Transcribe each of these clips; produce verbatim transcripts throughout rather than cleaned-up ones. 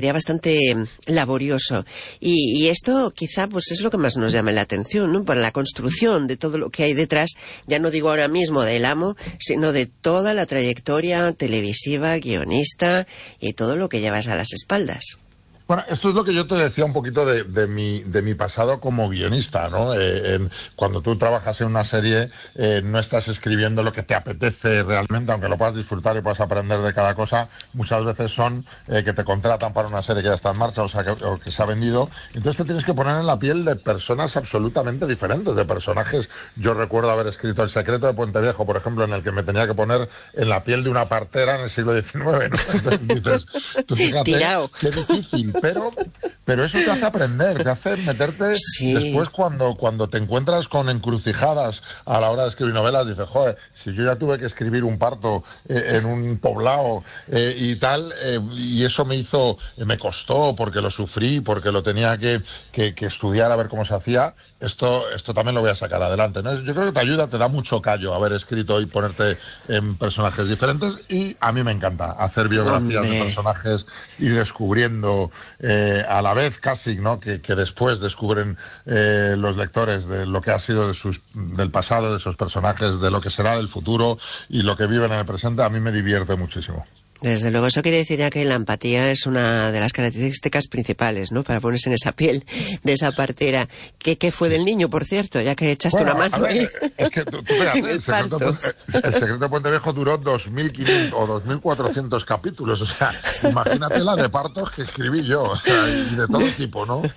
sería bastante laborioso. Y, y esto quizá pues es lo que más nos llama la atención, ¿no? Por la construcción de todo lo que hay detrás, ya no digo ahora mismo del amo, sino de toda la trayectoria televisiva, guionista y todo lo que llevas a las espaldas. Bueno, esto es lo que yo te decía un poquito de, de mi de mi pasado como guionista, ¿no? Eh, en, cuando tú trabajas en una serie, eh, no estás escribiendo lo que te apetece realmente, aunque lo puedas disfrutar y puedas aprender de cada cosa. Muchas veces son eh, que te contratan para una serie que ya está en marcha, o sea, que, o que se ha vendido. Entonces te tienes que poner en la piel de personas absolutamente diferentes, de personajes. Yo recuerdo haber escrito El secreto de Puente Viejo, por ejemplo, en el que me tenía que poner en la piel de una partera en el siglo diecinueve, ¿no? Entonces dices, tú fíjate, Tirao. Qué difícil. Pero, pero eso te hace aprender, te hace meterte sí. después cuando, cuando te encuentras con encrucijadas a la hora de escribir novelas, dices, joder, si yo ya tuve que escribir un parto eh, en un poblado eh, y tal, eh, y eso me hizo, eh, me costó porque lo sufrí, porque lo tenía que, que, que estudiar a ver cómo se hacía, esto, esto también lo voy a sacar adelante, ¿no? Yo creo que te ayuda, te da mucho callo haber escrito y ponerte en personajes diferentes, y a mí me encanta hacer biografías Hombre. de personajes y descubriendo eh, a la vez casi, ¿no? Que, que después descubren eh, los lectores de lo que ha sido de sus, del pasado, de esos personajes, de lo que será del futuro y lo que viven en el presente. A mí me divierte muchísimo. Desde luego, eso quiere decir ya que la empatía es una de las características principales, ¿no? Para ponerse en esa piel de esa partera. ¿Qué, qué fue del niño, por cierto? Ya que echaste bueno, una mano a ver, ahí. Es que tú, tú fíjate, el, el, secreto, el secreto de Puente Viejo duró dos mil quinientos o dos mil cuatrocientos capítulos. O sea, imagínate la de partos que escribí yo. O sea, y de todo tipo, ¿no?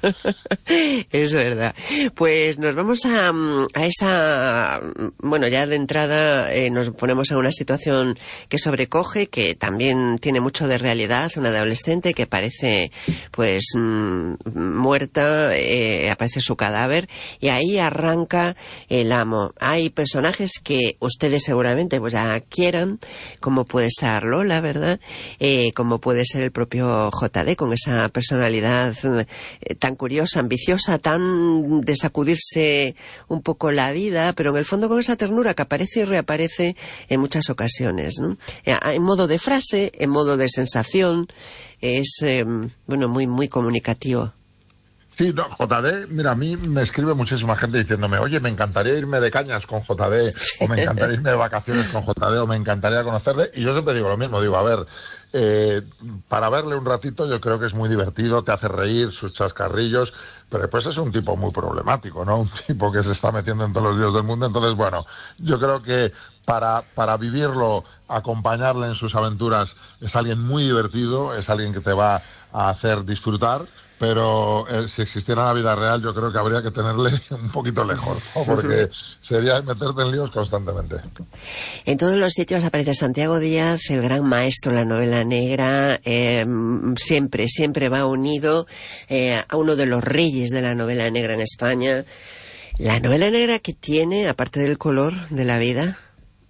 Es verdad. Pues nos vamos a, a esa... Bueno, ya de entrada eh, nos ponemos en una situación que sobrecoge, que también tiene mucho de realidad, una adolescente que parece pues mmm, muerta, eh, aparece su cadáver y ahí arranca el amo. Hay personajes que ustedes seguramente pues ya quieran, como puede estar Lola, ¿verdad? Eh, como puede ser el propio J D, con esa personalidad eh, tan curiosa, ambiciosa, tan de sacudirse un poco la vida, pero en el fondo con esa ternura que aparece y reaparece en muchas ocasiones, ¿no? En modo de frase, en modo de sensación, es eh, bueno, muy muy comunicativo. Sí, no, J D, mira, a mí me escribe muchísima gente diciéndome, oye, me encantaría irme de cañas con J D, o me encantaría irme de vacaciones con J D, o me encantaría conocerle, y yo siempre digo lo mismo, digo, a ver, eh, para verle un ratito yo creo que es muy divertido, te hace reír, sus chascarrillos, pero después es un tipo muy problemático, ¿no? Un tipo que se está metiendo en todos los líos del mundo, entonces, bueno, yo creo que para, para vivirlo, acompañarle en sus aventuras, es alguien muy divertido, es alguien que te va a hacer disfrutar, pero eh, si existiera en la vida real yo creo que habría que tenerle un poquito lejos, ¿no? Porque sería meterte en líos constantemente. En todos los sitios aparece Santiago Díaz, el gran maestro de la novela negra, eh, siempre, siempre va unido eh, a uno de los reyes de la novela negra en España. La novela negra que tiene, aparte del color de la vida,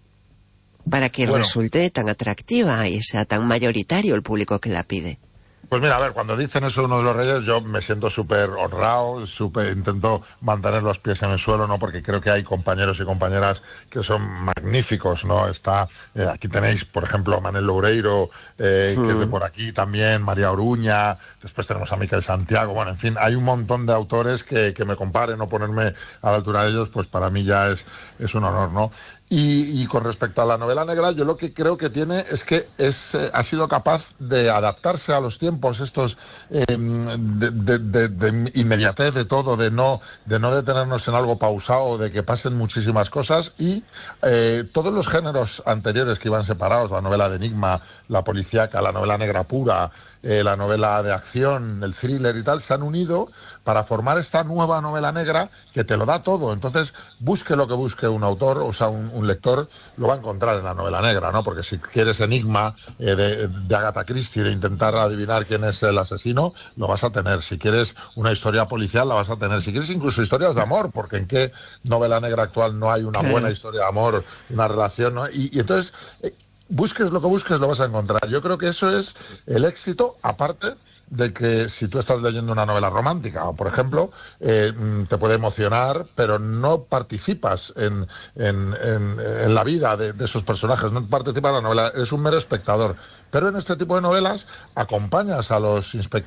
para que bueno. resulte tan atractiva y sea tan mayoritario el público que la pide. Pues mira, a ver, cuando dicen eso uno de los reyes, yo me siento súper honrado, súper intento mantener los pies en el suelo, ¿no? Porque creo que hay compañeros y compañeras que son magníficos, ¿no? Está, eh, aquí tenéis, por ejemplo, a Manel Loureiro, eh, sí. que es de por aquí también, María Oruña, después tenemos a Miquel Santiago, bueno, en fin, hay un montón de autores que, que me comparen o ponerme a la altura de ellos, pues para mí ya es, es un honor, ¿no? Y, y con respecto a la novela negra, yo lo que creo que tiene es que es eh, ha sido capaz de adaptarse a los tiempos estos eh, de, de, de, de inmediatez de todo, de no de no detenernos en algo pausado, de que pasen muchísimas cosas, y eh, todos los géneros anteriores que iban separados, la novela de enigma, la policíaca, la novela negra pura, eh, la novela de acción, el thriller y tal, se han unido para formar esta nueva novela negra que te lo da todo. Entonces, busque lo que busque un autor, o sea, un, un lector, lo va a encontrar en la novela negra, ¿no? Porque si quieres enigma eh, de, de Agatha Christie, de intentar adivinar quién es el asesino, lo vas a tener. Si quieres una historia policial, la vas a tener. Si quieres incluso historias de amor, porque en qué novela negra actual no hay una buena historia de amor, una relación, ¿no? Y, y entonces, eh, busques lo que busques, lo vas a encontrar. Yo creo que eso es el éxito, aparte de que si tú estás leyendo una novela romántica, o por ejemplo, eh, te puede emocionar, pero no participas en, en, en, en la vida de, de esos personajes, no participas en la novela, eres un mero espectador. Pero en este tipo de novelas acompañas a los inspectores